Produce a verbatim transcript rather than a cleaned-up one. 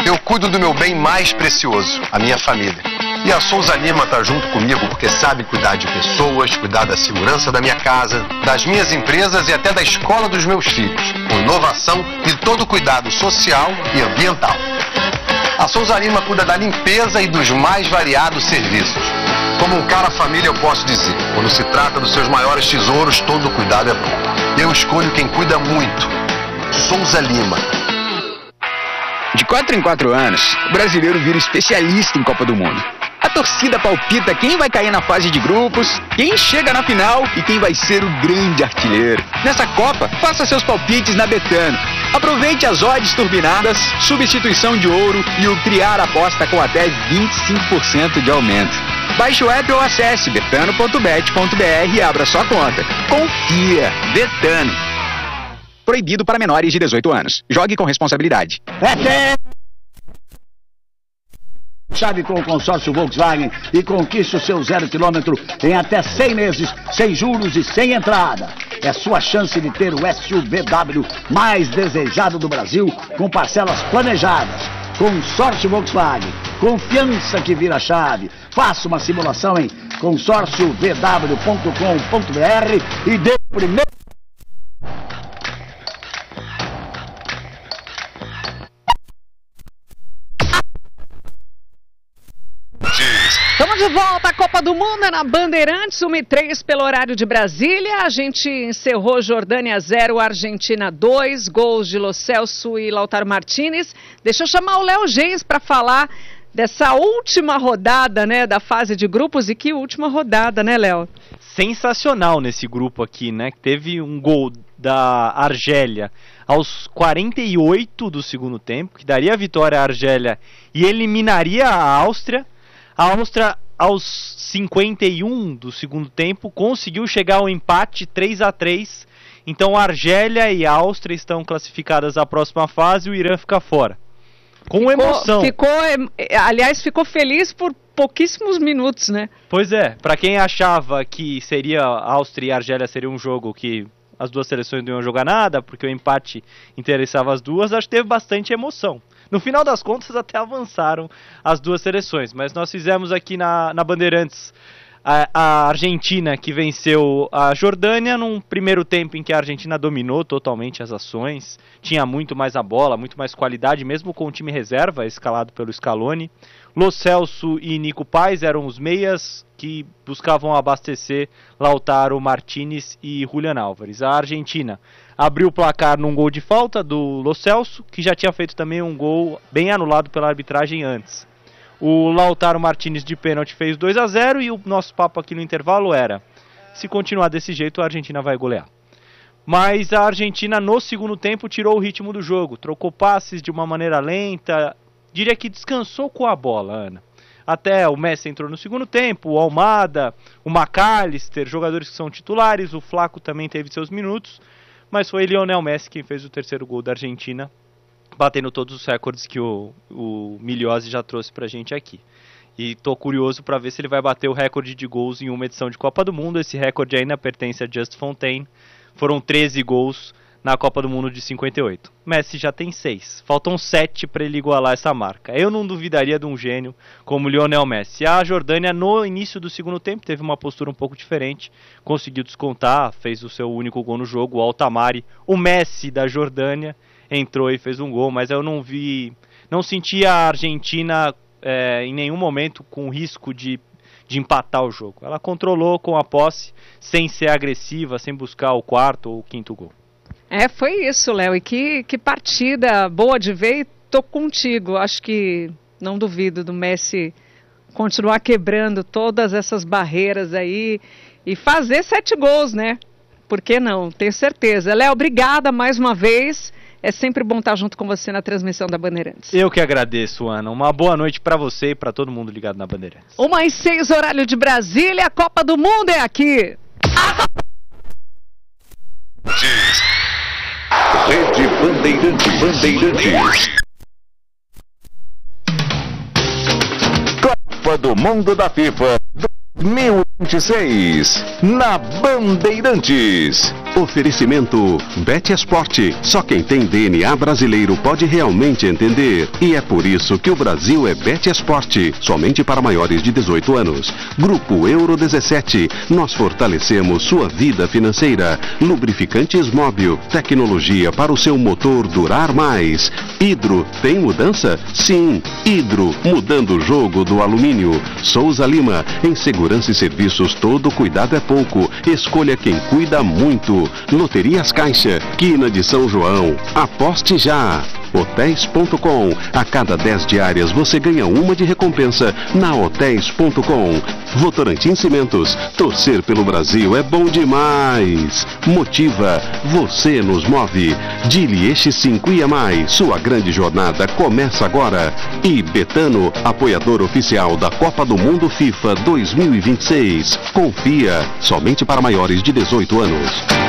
Eu cuido do meu bem mais precioso, a minha família. E a Souza Lima está junto comigo porque sabe cuidar de pessoas, cuidar da segurança da minha casa, das minhas empresas e até da escola dos meus filhos, com inovação e todo cuidado social e ambiental. A Souza Lima cuida da limpeza e dos mais variados serviços. Como um cara família eu posso dizer, quando se trata dos seus maiores tesouros, todo cuidado é bom. Eu escolho quem cuida muito. Souza Lima. De quatro em quatro anos, o brasileiro vira especialista em Copa do Mundo. A torcida palpita quem vai cair na fase de grupos, quem chega na final e quem vai ser o grande artilheiro. Nessa Copa, faça seus palpites na Betano. Aproveite as odds turbinadas, substituição de ouro e o criar aposta com até vinte e cinco por cento de aumento. Baixe o app ou acesse betano ponto bet ponto br e abra sua conta. Confia, Betano. Proibido para menores de dezoito anos. Jogue com responsabilidade. É Chave com o consórcio Volkswagen e conquiste o seu zero quilômetro em até cem meses, sem juros e sem entrada. É sua chance de ter o S U V W mais desejado do Brasil, com parcelas planejadas. Consórcio Volkswagen, confiança que vira chave. Faça uma simulação em consórcio v w ponto com ponto br e dê o primeiro. Estamos de volta, a Copa do Mundo é na Bandeirantes, uma e três pelo horário de Brasília. A gente encerrou Jordânia zero, Argentina dois, gols de Lo Celso e Lautaro Martinez. Deixa eu chamar o Léo Geis para falar dessa última rodada, né, da fase de grupos. E que última rodada, né, Léo? Sensacional nesse grupo aqui, né? Teve um gol da Argélia aos quarenta e oito do segundo tempo, que daria a vitória à Argélia e eliminaria a Áustria. A Áustria, aos cinquenta e um do segundo tempo, conseguiu chegar ao empate três a três. Então a Argélia e a Áustria estão classificadas à próxima fase e o Irã fica fora. Com ficou, emoção. Ficou, aliás, ficou feliz por pouquíssimos minutos, né? Pois é, para quem achava que seria Áustria e Argélia seria um jogo que as duas seleções não iam jogar nada, porque o empate interessava as duas, acho que teve bastante emoção. No final das contas até avançaram as duas seleções, mas nós fizemos aqui na, na Bandeirantes a, a Argentina, que venceu a Jordânia num primeiro tempo em que a Argentina dominou totalmente as ações, tinha muito mais a bola, muito mais qualidade, mesmo com o time reserva escalado pelo Scaloni. Lo Celso e Nico Paz eram os meias que buscavam abastecer Lautaro Martinez e Julián Álvares. A Argentina abriu o placar num gol de falta do Lo Celso, que já tinha feito também um gol bem anulado pela arbitragem antes. O Lautaro Martinez de pênalti fez dois a zero e o nosso papo aqui no intervalo era: se continuar desse jeito a Argentina vai golear. Mas a Argentina no segundo tempo tirou o ritmo do jogo, trocou passes de uma maneira lenta, diria que descansou com a bola, Ana. Até o Messi entrou no segundo tempo, o Almada, o McAllister, jogadores que são titulares, o Flaco também teve seus minutos, mas foi Lionel Messi quem fez o terceiro gol da Argentina, batendo todos os recordes que o, o Miliose já trouxe pra gente aqui. E tô curioso para ver se ele vai bater o recorde de gols em uma edição de Copa do Mundo. Esse recorde ainda pertence a Just Fontaine. Foram treze gols na Copa do Mundo de cinquenta e oito. Messi já tem seis. Faltam sete para ele igualar essa marca. Eu não duvidaria de um gênio como Lionel Messi. A Jordânia, no início do segundo tempo, teve uma postura um pouco diferente. Conseguiu descontar, fez o seu único gol no jogo. O Altamari, o Messi da Jordânia, entrou e fez um gol. Mas eu não vi... Não senti a Argentina é, em nenhum momento com risco de... de empatar o jogo. Ela controlou com a posse, sem ser agressiva, sem buscar o quarto ou o quinto gol. É, foi isso, Léo. E que, que partida boa de ver, e tô contigo. Acho que não duvido do Messi continuar quebrando todas essas barreiras aí e fazer sete gols, né? Por que não? Tenho certeza. Léo, obrigada mais uma vez. É sempre bom estar junto com você na transmissão da Bandeirantes. Eu que agradeço, Ana. Uma boa noite para você e para todo mundo ligado na Bandeirantes. Uma e seis, horário de Brasília. A Copa do Mundo é aqui. Rede Bandeirantes. Bandeirantes. Copa do Mundo da FIFA dois mil e vinte e seis. Na Bandeirantes. Oferecimento Bet Esporte. Só quem tem D N A brasileiro pode realmente entender. E é por isso que o Brasil é Bet Esporte. Somente para maiores de dezoito anos. Grupo Euro dezessete. Nós fortalecemos sua vida financeira. Lubrificantes Móbil. Tecnologia para o seu motor durar mais. Hidro. Tem mudança? Sim. Hidro. Mudando o jogo do alumínio. Souza Lima. Em segurança e serviços, todo cuidado é pouco. Escolha quem cuida muito. Loterias Caixa, Quina de São João. Aposte já. hotéis ponto com. A cada dez diárias você ganha uma de recompensa na hotéis ponto com. Votorantim Cimentos. Torcer pelo Brasil é bom demais. Motiva. Você nos move. Dilieste cinco I A mais. Sua grande jornada começa agora. E Betano, apoiador oficial da Copa do Mundo FIFA dois mil e vinte e seis. Confia. Somente para maiores de dezoito anos.